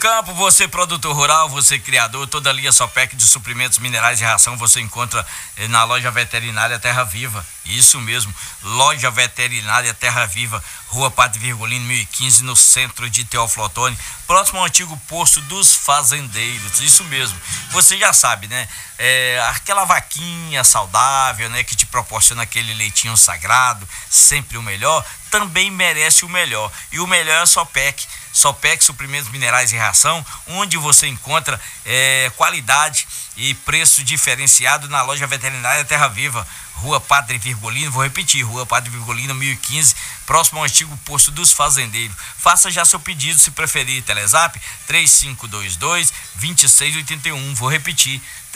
Campo, você produtor rural, você criador, toda a linha Sopec de suprimentos minerais e ração você encontra na loja veterinária Terra Viva. Isso mesmo, loja veterinária Terra Viva, Rua Padre Virgulino 1015, no centro de Teófilo Otoni, próximo ao antigo posto dos fazendeiros. Isso mesmo, você já sabe, né? Aquela vaquinha saudável, né, que te proporciona aquele leitinho sagrado, sempre o melhor, também merece o melhor. E o melhor é a Sopec. Sopec, suprimentos minerais e ração, onde você encontra qualidade e preço diferenciado na loja veterinária Terra Viva, Rua Padre Virgulino, vou repetir, Rua Padre Virgulino 1015, próximo ao antigo posto dos fazendeiros. Faça já seu pedido, se preferir. Telezap 3522-2681, vou repetir,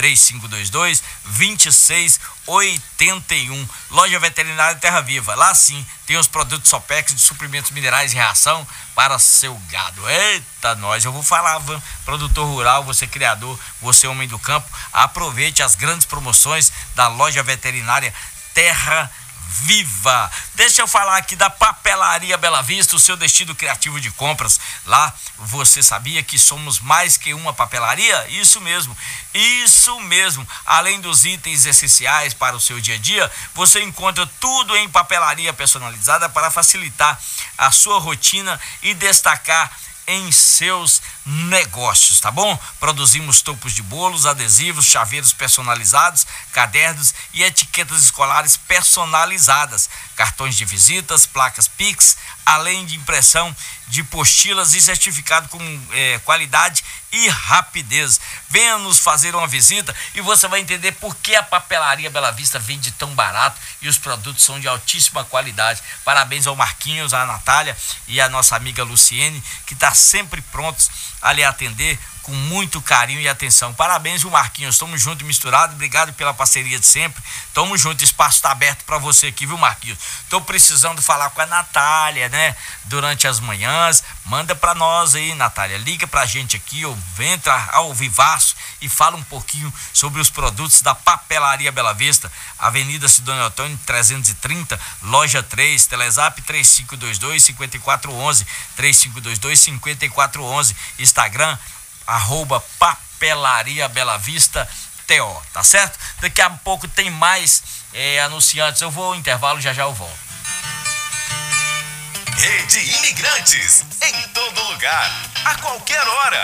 3522-2681. Loja veterinária Terra Viva, lá sim tem os produtos Sopec de suprimentos minerais e ração para seu gado. Eita, nós, eu vou falar, produtor rural, você criador, você homem do campo, aproveite as grandes promoções da loja veterinária Terra Viva. Deixa eu falar aqui da Papelaria Bela Vista, o seu destino criativo de compras. Lá você sabia que somos mais que uma papelaria? Isso mesmo, isso mesmo. Além dos itens essenciais para o seu dia a dia, você encontra tudo em papelaria personalizada para facilitar a sua rotina e destacar em seus negócios, tá bom? Produzimos topos de bolos, adesivos, chaveiros personalizados, cadernos e etiquetas escolares personalizadas, cartões de visitas, placas Pix, além de impressão de postilas e certificado com qualidade e rapidez. Venha nos fazer uma visita e você vai entender por que a Papelaria Bela Vista vende tão barato e os produtos são de altíssima qualidade. Parabéns ao Marquinhos, à Natália e à nossa amiga Luciene, que está sempre prontos a lhe atender com muito carinho e atenção. Parabéns, o Marquinhos, tamo junto e misturado, obrigado pela parceria de sempre, tamo junto, espaço tá aberto para você aqui, viu, Marquinhos? Tô precisando falar com a Natália, né, durante as manhãs, manda para nós aí, Natália, liga pra gente aqui, ou entra ao vivaço e fala um pouquinho sobre os produtos da Papelaria Bela Vista, Avenida Sidônio Otoni 330, loja 3, Telezap 3522-5411, 3522-5411, Instagram @Papelaria Bela Vista TO, tá certo? Daqui a pouco tem mais anunciantes, eu vou ao intervalo, já eu volto. Rede Imigrantes, em todo lugar, a qualquer hora.